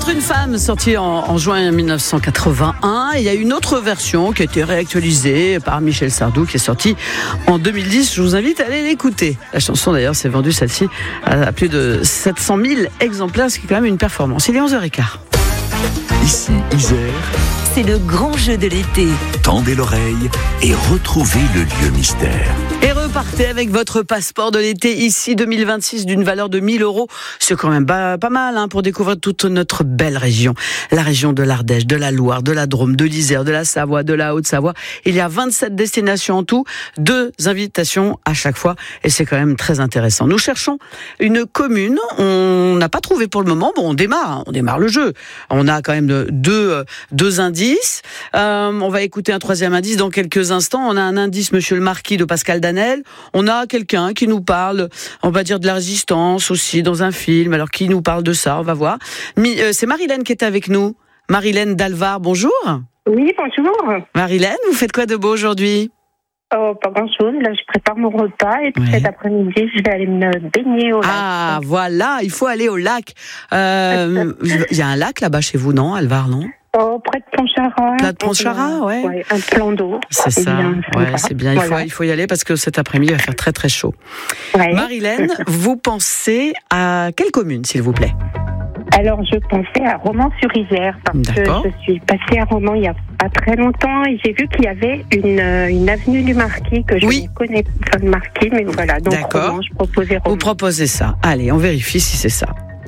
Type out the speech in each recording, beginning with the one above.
Contre une femme, sortie en juin 1981. Il y a une autre version qui a été réactualisée par Michel Sardou qui est sortie en 2010. Je vous invite à aller l'écouter. La chanson d'ailleurs s'est vendue celle-ci à plus de 700 000 exemplaires, ce qui est quand même une performance. Il est 11h15. Ici Isère, c'est le grand jeu de l'été. Tendez l'oreille et retrouvez le lieu mystère. Et repartez avec votre passeport de l'été ici 2026 d'une valeur de 1 000 €. C'est quand même pas mal pour découvrir toute notre belle région. La région de l'Ardèche, de la Loire, de la Drôme, de l'Isère, de la Savoie, de la Haute-Savoie. Il y a 27 destinations en tout, 2 invitations à chaque fois et c'est quand même très intéressant. Nous cherchons une commune, on n'a pas trouvé pour le moment. Bon, on démarre le jeu. On a quand même deux indices. On va écouter un troisième indice dans quelques instants. On a un indice, Monsieur le Marquis de Pascal Danel. On a quelqu'un qui nous parle, on va dire, de la résistance aussi dans un film. Alors, qui nous parle de ça? On va voir. C'est Marilène qui est avec nous. Marilène Dalvar, bonjour. Oui, bonjour. Marilène, vous faites quoi de beau aujourd'hui? Oh, pas grand-chose. Là, je prépare mon repas et puis cet après-midi, je vais aller me baigner au lac. Ah, voilà, il faut aller au lac. Il y a un lac là-bas chez vous, non, Alvar, non? Oh, près de Pontcharra. Près de Pontcharra, ouais. Ouais. Un plan d'eau. C'est ça, ouais, c'est bien. Il faut y aller parce que cet après-midi, il va faire très très chaud. Ouais. Marilène, vous pensez à quelle commune, s'il vous plaît? Alors, je pensais à Romans-sur-Isère parce que je suis passée à Romans il y a pas très longtemps et j'ai vu qu'il y avait une avenue du Marquis que je ne connais pas, le Marquis, mais voilà. Donc, Romans, je proposais Romans. Vous proposez ça. Allez, on vérifie si c'est ça.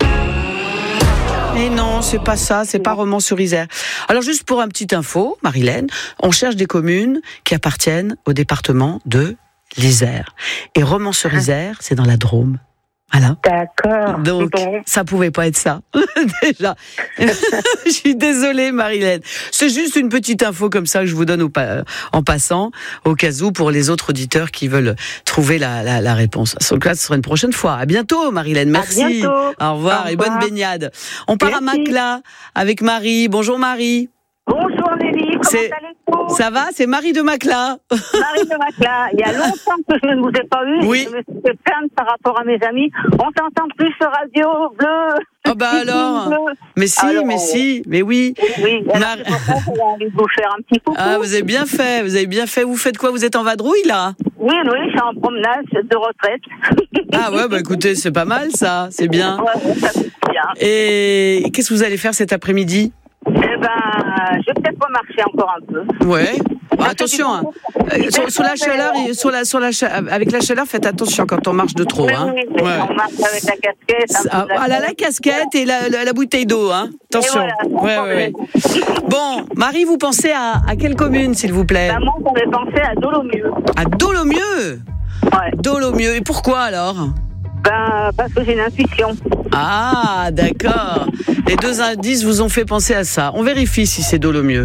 Mais non, c'est pas ça, c'est pas Romans-sur-Isère. Alors juste pour un petit info, Marilène, on cherche des communes qui appartiennent au département de l'Isère. Et Romans-sur-Isère, c'est dans la Drôme. Voilà. D'accord. Donc, ça pouvait pas être ça. Déjà. Je suis désolée, Marilène. C'est juste une petite info comme ça que je vous donne en passant, au cas où, pour les autres auditeurs qui veulent trouver la réponse. Donc là, ce sera une prochaine fois. À bientôt, Marilène. Merci. À bientôt. Au revoir et bonne baignade. On part à Macla avec Marie. Bonjour, Marie. Bonjour Nelly, comment allez-vous? Ça va, c'est Marie de Macla. Marie de Macla, il y a longtemps que je ne vous ai pas eu. Oui. Je me suis fait plaindre par rapport à mes amis. On t'entend plus sur Radio Bleu. Ah bah alors, mais si, mais oui. Oui, alors c'est pour ça qu'on a envie de vous faire un petit coucou. Ah, vous avez bien fait. Vous faites quoi? Vous êtes en vadrouille là? Oui, je suis en promenade de retraite. Ah ouais, bah écoutez, c'est pas mal ça, c'est bien. Ouais, ça fait bien. Et qu'est-ce que vous allez faire cet après-midi? Je vais peut-être remarcher encore un peu. Ouais. Bon, attention, sous la chaleur, avec la chaleur, faites attention quand on marche de trop. Oui, on marche avec la casquette. La casquette et la bouteille d'eau, hein. Attention. Voilà, ouais. Bon, Marie, vous pensez à quelle commune, s'il vous plaît? Moi, j'avais pensé à Dolomieu. À Dolomieu? Ouais. Dolomieu. Et pourquoi alors? Parce que j'ai une intuition. Ah, d'accord. Les 2 indices vous ont fait penser à ça. On vérifie si c'est Dolomieu.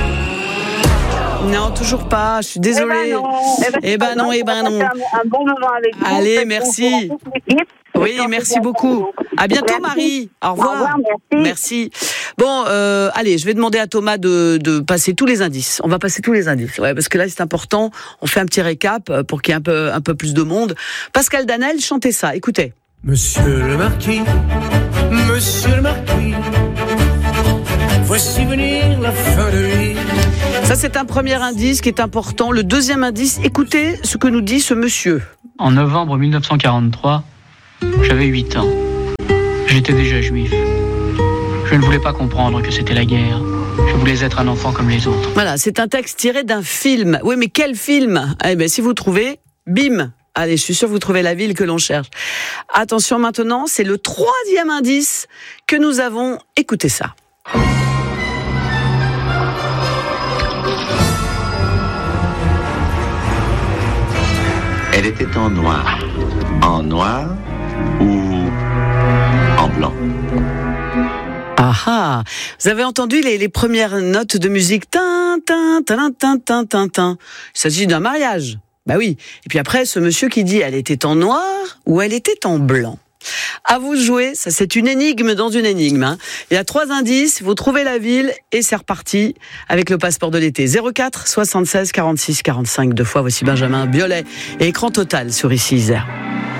Non, toujours pas. Je suis désolée. Eh ben non. Un bon moment avec vous. Allez, merci. Oui, merci beaucoup. À bientôt, Marie. Au revoir. Au revoir, merci. Bon, allez, je vais demander à Thomas de passer tous les indices. On va passer tous les indices. Ouais, parce que là, c'est important. On fait un petit récap pour qu'il y ait un peu plus de monde. Pascal Danel, chantez ça. Écoutez. Monsieur le Marquis, voici venir la fin de vie. Ça, c'est un premier indice qui est important. Le deuxième indice, écoutez ce que nous dit ce monsieur. En novembre 1943, j'avais 8 ans. J'étais déjà juif. Je ne voulais pas comprendre que c'était la guerre. Je voulais être un enfant comme les autres. Voilà, c'est un texte tiré d'un film. Oui, mais quel film? Eh bien, si vous trouvez, bim. Allez, je suis sûre que vous trouvez la ville que l'on cherche. Attention maintenant, c'est le 3e indice que nous avons. Écoutez ça. Elle était en noir. En noir ou en blanc? Ah, vous avez entendu les premières notes de musique. Tin, tin, tin, tin, tin, tin, tin. Il s'agit d'un mariage. Bah oui. Et puis après, ce monsieur qui dit, elle était en noir ou elle était en blanc. À vous de jouer, ça c'est une énigme dans une énigme. Hein. Il y a 3 indices, vous trouvez la ville et c'est reparti avec le passeport de l'été. 04 76 46 45 2 fois. Voici Benjamin Biolay et Écran Total sur Ici Isère.